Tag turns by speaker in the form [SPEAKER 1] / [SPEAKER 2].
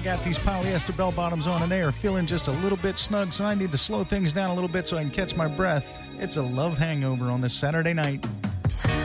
[SPEAKER 1] got these polyester bell bottoms on and they are feeling just a little bit snug, so I need to slow things down a little bit so I can catch my breath. It's a love hangover on this Saturday night.